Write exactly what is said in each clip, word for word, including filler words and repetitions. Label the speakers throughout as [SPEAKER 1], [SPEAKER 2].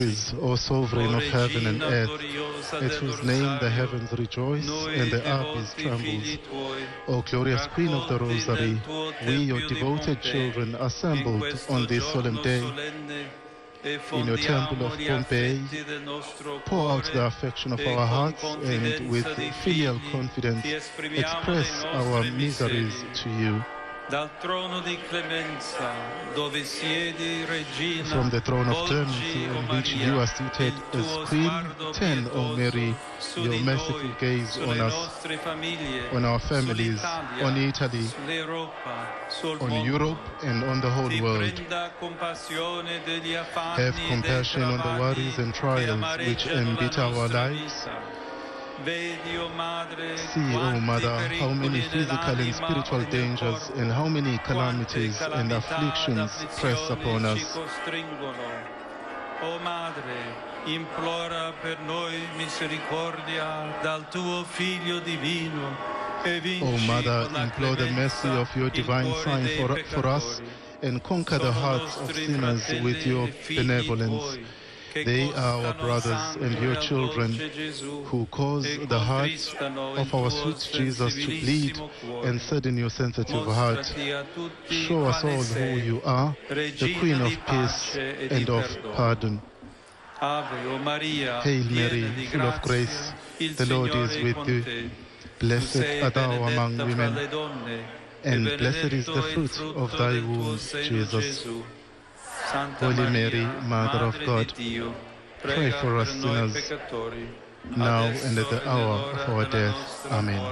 [SPEAKER 1] is, O sovereign of heaven and earth, at whose name the heavens rejoice and the earth trembles. O glorious Queen of the Rosary, we, your devoted children, assembled on this solemn day in your temple of Pompeii, pour out the affection of our hearts and with filial confidence express our miseries to you.
[SPEAKER 2] Dal trono di clemenza, dove siedi regina,
[SPEAKER 1] from the throne of clemency on which you are seated as Queen, turn, O Mary, your merciful gaze on us, on our families, on Italy, on Europe, and on the whole world. Have compassion on the worries and trials which embitter our lives. See, O Mother, how many physical and spiritual dangers and how many calamities and afflictions press upon us.
[SPEAKER 2] O Madre, implora per noi misericordia dal tuo Figlio divino e vinci
[SPEAKER 1] O Mother,
[SPEAKER 2] con la
[SPEAKER 1] implore the mercy of your divine Son for, for us and conquer the hearts of sinners with your benevolence. They are our brothers and your children who cause the heart of our sweet Jesus to bleed and sadden your sensitive heart. Show us all who you are, the Queen of peace and of pardon. Hail Mary, full of grace, the Lord is with you. Blessed art thou among women, and blessed is the fruit of thy womb, Jesus. Holy Mary, Mother of God, pray for us sinners, now and at the hour of our death. Amen.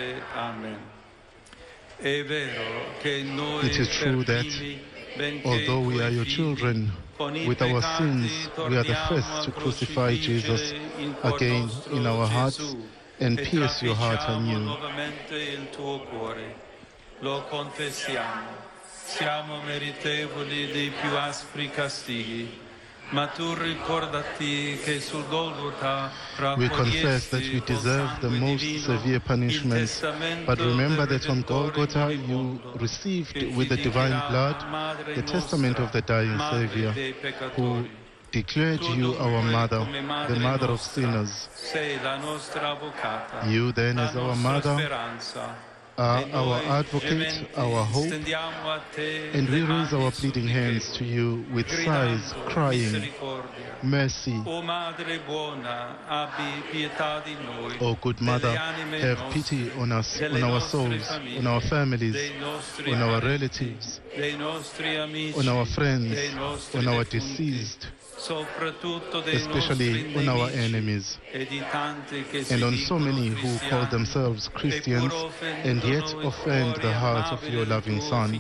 [SPEAKER 1] It is true that, although we are your children, with our sins, we are the first to crucify Jesus again in our hearts and pierce your heart anew.
[SPEAKER 2] Lo confessiamo. Siamo meritevoli dei più aspri castighi, ma tu ricordati che sul Golgotha
[SPEAKER 1] we confess that we deserve the most severe punishments, but remember that on Golgotha you received with the divine blood the testament of the dying Savior, who declared you our mother, the mother of sinners. You then, as our mother, are our advocate, our hope, and we raise our pleading hands to you with sighs, crying, mercy. O good Mother, have pity on us, on our souls, on our families, on our relatives, on our friends, on our deceased, especially on our enemies, and on so many who call themselves Christians and yet offend the heart of your loving Son.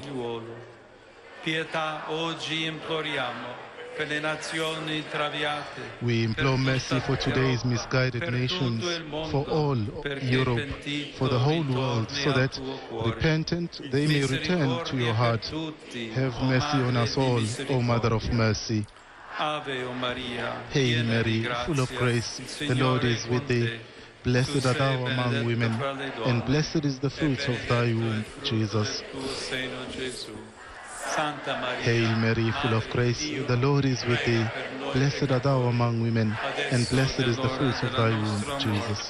[SPEAKER 1] We implore mercy for today's misguided nations, for all Europe, for the whole world, so that, repentant, they may return to your heart. Have mercy on us all, O Mother of mercy. Hail Mary, full of grace, the Lord is with thee. Blessed art thou among women, and blessed is the fruit of thy womb, Jesus. Hail Mary, full of grace, the Lord is with thee. Blessed art thou among women, and blessed is the fruit of thy womb, Jesus.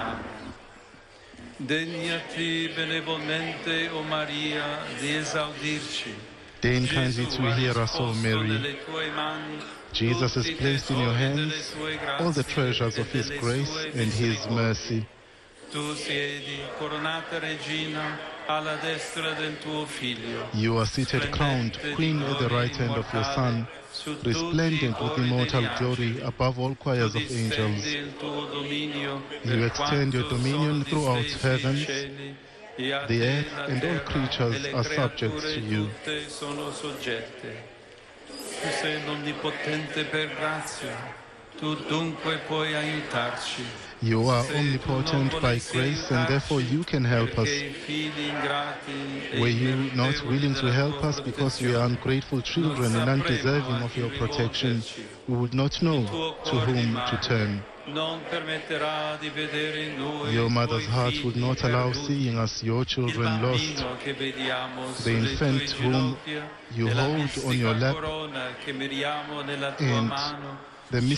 [SPEAKER 2] Degnati benevolmente, O Maria, di esaudirci.
[SPEAKER 1] Deign kindly to hear us, O Mary. Jesus has placed in your hands all the treasures of his grace and his mercy. You are seated crowned, Queen at the right hand of your Son, resplendent with immortal glory above all choirs of angels. You extend your dominion throughout heavens. The earth and all creatures are subject to you.
[SPEAKER 2] Tu sei l'onnipotente per grazia, tu dunque puoi aiutarci.
[SPEAKER 1] You are omnipotent by grace, and therefore you can help us. Were you not willing to help us because we are ungrateful children and undeserving of your protection, we would not know to whom to turn. Your mother's heart would not allow seeing us, your children, lost. The infant whom you hold on your lap and the